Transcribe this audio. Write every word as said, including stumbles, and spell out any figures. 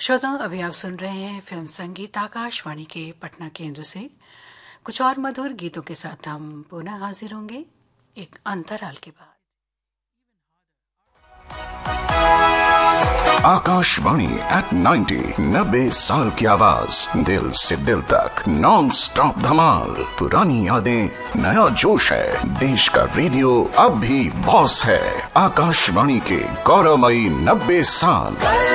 श्रोताओं, अभी आप सुन रहे हैं फिल्म संगीत आकाशवाणी के पटना केंद्र से। कुछ और मधुर गीतों के साथ हम पुनः हाजिर होंगे एक अंतराल के बाद। आकाशवाणी एट नाइंटी, नब्बे साल की आवाज, दिल से दिल तक, नॉन स्टॉप धमाल। पुरानी यादें, नया जोश है, देश का रेडियो अब भी बॉस है। आकाशवाणी के गौरवमयी नब्बे साल।